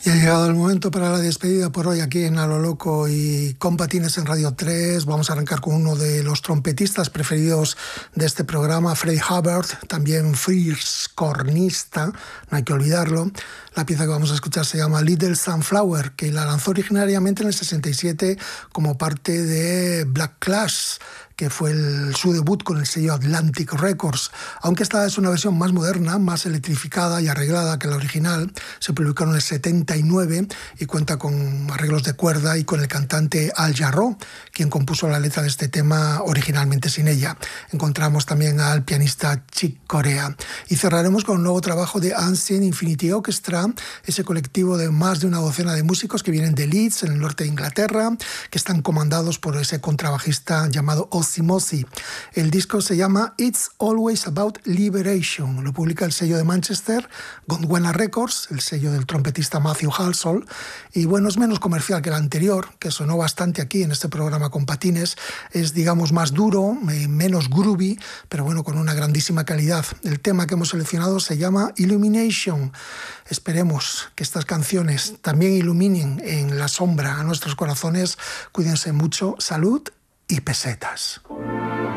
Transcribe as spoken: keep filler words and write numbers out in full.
Y ha llegado el momento para la despedida por hoy aquí en A lo Loco y con Patines en Radio tres. Vamos a arrancar con uno de los trompetistas preferidos de este programa, Freddie Hubbard, también Fierce cornista, no hay que olvidarlo. La pieza que vamos a escuchar se llama Little Sunflower, que la lanzó originariamente en el sesenta y siete como parte de Black Clash, que fue el, su debut con el sello Atlantic Records. Aunque esta es una versión más moderna, más electrificada y arreglada que la original, se publicó en el setenta y nueve y cuenta con arreglos de cuerda y con el cantante Al Jarreau, quien compuso la letra de este tema originalmente sin ella. Encontramos también al pianista Chick Corea. Y cerraremos con un nuevo trabajo de Ancient Infinity Orchestra, ese colectivo de más de una docena de músicos que vienen de Leeds, en el norte de Inglaterra, que están comandados por ese contrabajista llamado Osimosi. El disco se llama It's Always About Liberation. Lo publica el sello de Manchester, Gondwana Records, el sello del trompetista Matthew Halsall. Y bueno, es menos comercial que el anterior, que sonó bastante aquí en este programa con Patines. Es, digamos, más duro, menos groovy, pero bueno, con una grandísima calidad. El tema que hemos seleccionado se llama Illumination. Esperemos que estas canciones también iluminen en la sombra a nuestros corazones. Cuídense mucho. Salud y pesetas.